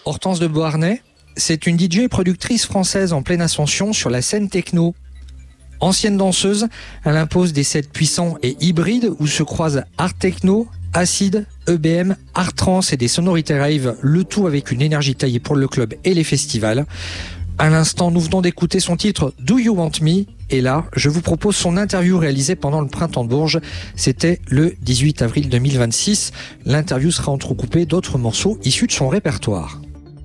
Hortense de Beauharnais, c'est une DJ et productrice française en pleine ascension sur la scène techno. Ancienne danseuse, elle impose des sets puissants et hybrides où se croisent art techno, acid, EBM, art trance et des sonorités rave, le tout avec une énergie taillée pour le club et les festivals. À l'instant, nous venons d'écouter son titre Do You Want Me? Et là, je vous propose son interview réalisée pendant le Printemps de Bourges. C'était le 18 avril 2026. L'interview sera entrecoupée d'autres morceaux issus de son répertoire.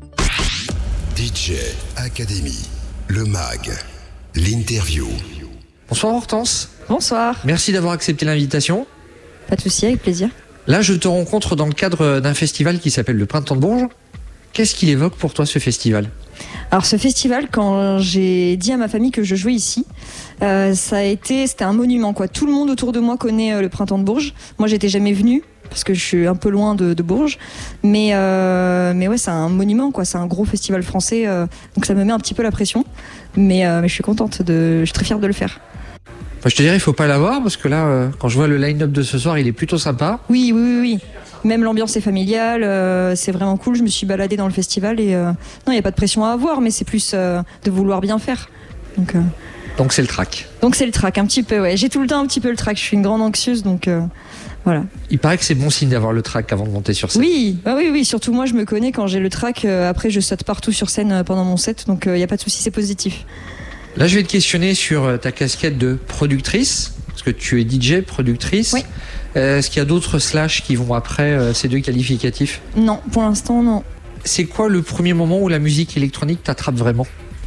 DJ Academy, le mag, l'interview. Bonsoir Hortense. Bonsoir. Merci d'avoir accepté l'invitation. Pas de souci, avec plaisir. Là, je te rencontre dans le cadre d'un festival qui s'appelle le Printemps de Bourges. Qu'est-ce qu'il évoque pour toi, ce festival ? Alors ce festival, quand j'ai dit à ma famille que je jouais ici, c'était un monument, quoi. Tout le monde autour de moi connaît le Printemps de Bourges. Moi, j'étais jamais venue parce que je suis un peu loin de Bourges, mais ouais, c'est un monument, quoi. C'est un gros festival français, donc ça me met un petit peu la pression. Mais je suis contente je suis très fière de le faire. Enfin, je te dirais, il faut pas l'avoir parce que là, quand je vois le line-up de ce soir, il est plutôt sympa. Oui. Même l'ambiance est familiale, c'est vraiment cool. Je me suis baladée dans le festival et non, il n'y a pas de pression à avoir, mais c'est plus de vouloir bien faire. Donc c'est le track. Donc c'est le track, un petit peu, ouais. J'ai tout le temps un petit peu le track. Je suis une grande anxieuse, donc voilà. Il paraît que c'est bon signe d'avoir le track avant de monter sur scène. Oui. Surtout moi, je me connais quand j'ai le track. Après, je saute partout sur scène pendant mon set, donc il n'y a pas de souci, c'est positif. Là, je vais te questionner sur ta casquette de productrice, parce que tu es DJ, productrice. Oui. Est-ce qu'il y a d'autres slash qui vont après ces deux qualificatifs ? Non, pour l'instant, non. C'est quoi le premier moment où la musique électronique t'attrape vraiment ?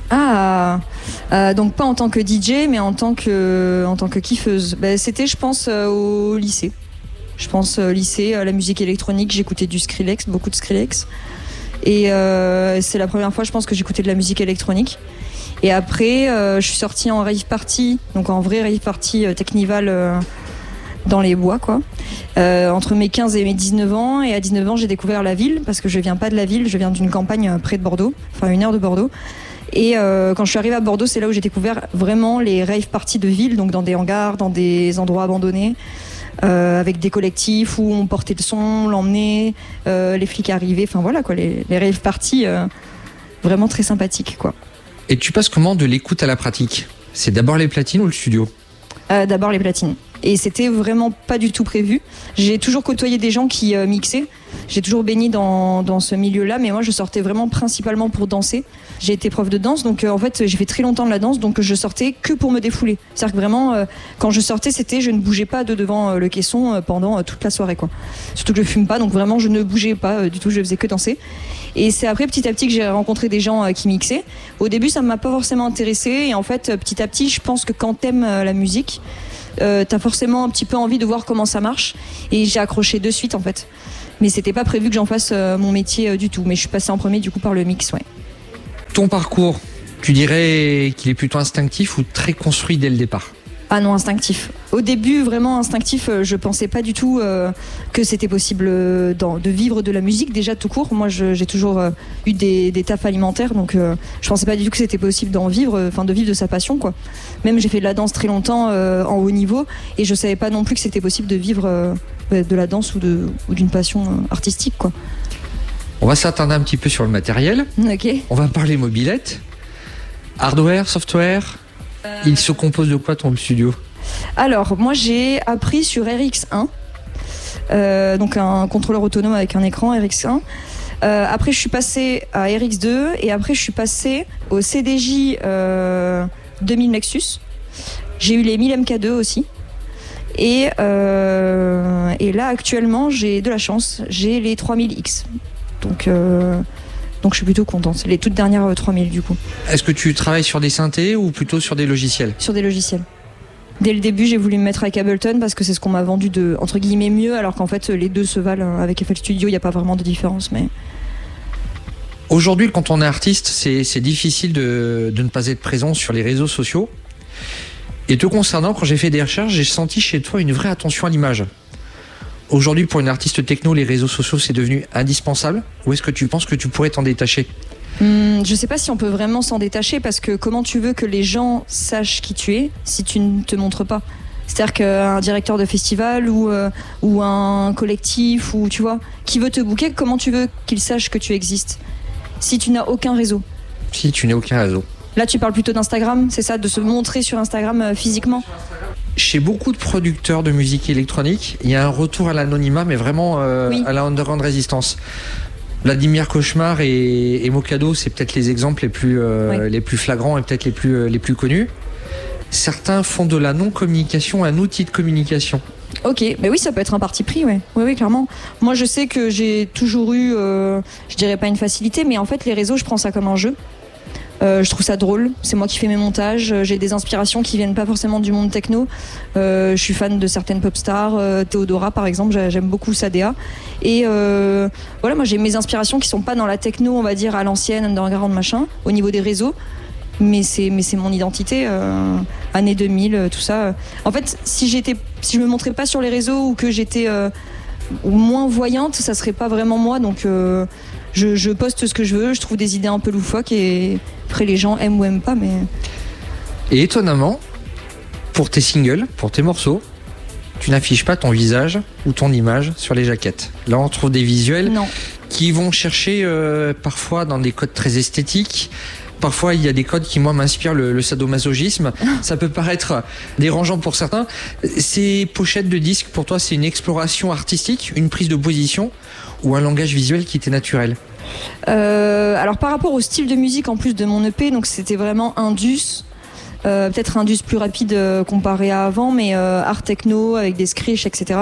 Donc pas en tant que DJ, mais en tant que kiffeuse. C'était, je pense, au lycée. Je pense lycée, la musique électronique, j'écoutais du Skrillex, beaucoup de Skrillex. Et c'est la première fois, je pense, que j'écoutais de la musique électronique. Et après, je suis sortie en rave party, donc en vrai rave party Technival dans les bois, quoi. Entre mes 15 et mes 19 ans. Et à 19 ans, j'ai découvert la ville, parce que je viens pas de la ville, je viens d'une campagne près de Bordeaux, enfin 1 heure de Bordeaux. Et quand je suis arrivée à Bordeaux, c'est là où j'ai découvert vraiment les rave parties de ville, donc dans des hangars, dans des endroits abandonnés, avec des collectifs où on portait le son, on l'emmenait, les flics arrivaient, enfin voilà quoi, les rave parties vraiment très sympathiques, quoi. Et tu passes comment de l'écoute à la pratique ? C'est d'abord les platines ou le studio ? D'abord les platines. Et c'était vraiment pas du tout prévu. J'ai toujours côtoyé des gens qui mixaient. J'ai toujours baigné dans ce milieu-là, mais moi je sortais vraiment principalement pour danser. J'ai été prof de danse, donc en fait j'ai fait très longtemps de la danse, donc je sortais que pour me défouler. C'est-à-dire que vraiment, quand je sortais, je ne bougeais pas devant le caisson pendant toute la soirée, quoi. Surtout que je fume pas, donc vraiment je ne bougeais pas du tout, je faisais que danser. Et c'est après petit à petit que j'ai rencontré des gens qui mixaient. Au début ça ne m'a pas forcément intéressée, et en fait petit à petit je pense que quand t'aimes la musique, t'as forcément un petit peu envie de voir comment ça marche, et j'ai accroché de suite en fait. Mais c'était pas prévu que j'en fasse mon métier du tout, mais je suis passée en premier du coup par le mix, ouais. Ton parcours, tu dirais qu'il est plutôt instinctif ou très construit dès le départ ? Ah non, instinctif. Au début, vraiment instinctif, je pensais pas du tout que c'était possible de vivre de la musique, déjà tout court. Moi, j'ai toujours eu des tafs alimentaires, donc je pensais pas du tout que c'était possible d'en vivre, de vivre de sa passion, quoi. Même j'ai fait de la danse très longtemps en haut niveau, et je savais pas non plus que c'était possible de vivre de la danse ou d'une passion artistique, quoi. On va s'attarder un petit peu sur le matériel. Ok. On va parler mobilette. Hardware, software. Il se compose de quoi ton studio ? Alors, moi j'ai appris sur RX1, donc un contrôleur autonome avec un écran RX1. Après je suis passée à RX2 et après je suis passée au CDJ 2000 Nexus. J'ai eu les 1000 MK2 aussi. Et là actuellement j'ai de la chance, j'ai les 3000X. Donc je suis plutôt contente. Les toutes dernières 3000 du coup. Est-ce que tu travailles sur des synthés ou plutôt sur des logiciels ? Sur des logiciels. Dès le début, j'ai voulu me mettre avec Ableton parce que c'est ce qu'on m'a vendu de, entre guillemets, mieux, alors qu'en fait les deux se valent. Avec FL Studio, il n'y a pas vraiment de différence. Mais aujourd'hui, quand on est artiste, c'est difficile de ne pas être présent sur les réseaux sociaux. Et te concernant, quand j'ai fait des recherches, j'ai senti chez toi une vraie attention à l'image. Aujourd'hui, pour une artiste techno, les réseaux sociaux, c'est devenu indispensable ? Ou est-ce que tu penses que tu pourrais t'en détacher ? Je sais pas si on peut vraiment s'en détacher, parce que comment tu veux que les gens sachent qui tu es si tu ne te montres pas ? C'est-à-dire qu'un directeur de festival ou un collectif, ou tu vois, qui veut te booker, comment tu veux qu'il sache que tu existes ? si tu n'as aucun réseau. Si tu n'as aucun réseau. Là, tu parles plutôt d'Instagram, c'est ça, de se montrer sur Instagram physiquement? Chez beaucoup de producteurs de musique électronique, il y a un retour à l'anonymat, mais vraiment à la underground résistance. Vladimir Cauchemar et Mokado, c'est peut-être les exemples les plus flagrants et peut-être les plus connus. Certains font de la non-communication un outil de communication. Ok, mais oui, ça peut être un parti pris, ouais. Oui, clairement. Moi, je sais que j'ai toujours eu, je dirais pas une facilité, mais en fait, les réseaux, je prends ça comme un jeu. Je trouve ça drôle, c'est moi qui fais mes montages, j'ai des inspirations qui viennent pas forcément du monde techno. Je suis fan de certaines pop stars, Théodora par exemple, j'aime beaucoup Sadea. Et voilà, moi j'ai mes inspirations qui sont pas dans la techno, on va dire à l'ancienne, underground machin, au niveau des réseaux. Mais c'est mon identité, années 2000, tout ça. En fait, si je me montrais pas sur les réseaux ou que j'étais moins voyante, ça serait pas vraiment moi. Donc je poste ce que je veux, je trouve des idées un peu loufoques et après les gens aiment ou aiment pas. Mais... Et étonnamment, pour tes singles, pour tes morceaux, tu n'affiches pas ton visage ou ton image sur les jaquettes. Là, on trouve des visuels qui vont chercher parfois dans des codes très esthétiques. Parfois, il y a des codes qui, moi, m'inspirent le sadomasochisme. Ça peut paraître dérangeant pour certains. Ces pochettes de disques, pour toi, c'est une exploration artistique, une prise de position ou un langage visuel qui t'est naturel? Alors, par rapport au style de musique, en plus de mon EP, donc c'était vraiment indus. Peut-être indus plus rapide comparé à avant, mais art techno avec des scratchs, etc.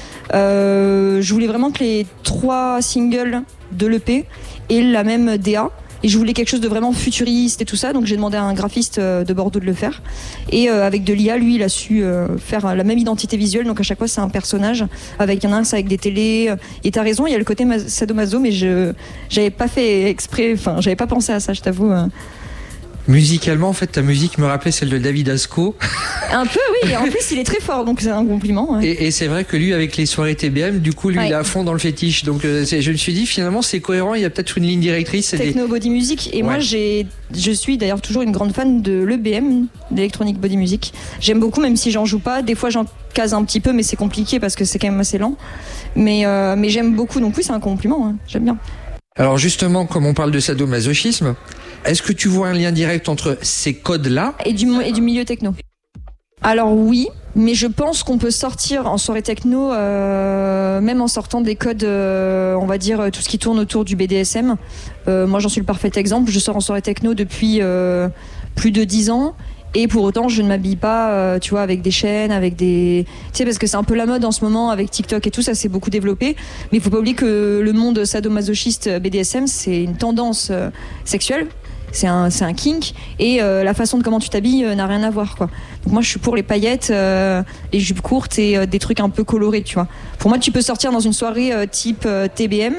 Je voulais vraiment que les 3 singles de l'EP aient la même DA. Et je voulais quelque chose de vraiment futuriste et tout ça, donc j'ai demandé à un graphiste de Bordeaux de le faire. Et avec de l'IA, lui, il a su faire la même identité visuelle, donc à chaque fois c'est un personnage, avec un c'est avec des télés. Et t'as raison, il y a le côté sadomaso, mais j'avais pas fait exprès, enfin j'avais pas pensé à ça, je t'avoue. Musicalement, en fait, ta musique me rappelait celle de David Asco. Un peu, oui. En plus, il est très fort, donc c'est un compliment. Ouais. Et c'est vrai que lui, avec les soirées TBM, du coup, lui, il est à fond dans le fétiche. Donc, je me suis dit, finalement, c'est cohérent. Il y a peut-être une ligne directrice. Techno body music. Et moi, je suis d'ailleurs toujours une grande fan de l'EBM, d'Electronic Body Music. J'aime beaucoup, même si j'en joue pas. Des fois, j'en case un petit peu, mais c'est compliqué parce que c'est quand même assez lent. Mais j'aime beaucoup. Donc oui, c'est un compliment. Hein. J'aime bien. Alors justement, comme on parle de sadomasochisme, est-ce que tu vois un lien direct entre ces codes-là et du milieu techno? Alors oui, mais je pense qu'on peut sortir en soirée techno, même en sortant des codes, on va dire tout ce qui tourne autour du BDSM. Moi j'en suis le parfait exemple, je sors en soirée techno depuis plus de 10 ans. Et pour autant, je ne m'habille pas, tu vois, avec des chaînes, avec des... Tu sais, parce que c'est un peu la mode en ce moment, avec TikTok et tout, ça s'est beaucoup développé. Mais il faut pas oublier que le monde sadomasochiste BDSM, c'est une tendance sexuelle. C'est un kink. Et la façon de comment tu t'habilles n'a rien à voir, quoi. Donc moi, je suis pour les paillettes, les jupes courtes et des trucs un peu colorés, tu vois. Pour moi, tu peux sortir dans une soirée type TBM,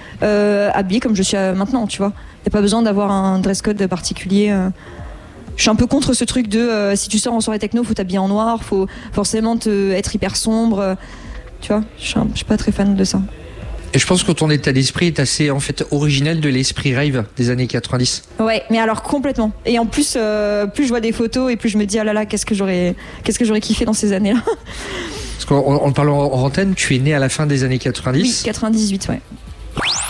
habillée comme je suis maintenant, tu vois. Il n'y a pas besoin d'avoir un dress code particulier. Je suis un peu contre ce truc de si tu sors en soirée techno, faut t'habiller en noir, faut forcément être hyper sombre. Tu vois, je suis pas très fan de ça. Et je pense que ton état d'esprit est assez en fait originel de l'esprit rave des années 90. Ouais, mais alors complètement. Et en plus, plus je vois des photos et plus je me dis ah là là, qu'est-ce que j'aurais kiffé dans ces années-là. Parce qu'en parlant en antenne, tu es né à la fin des années 90. Oui, 98, ouais.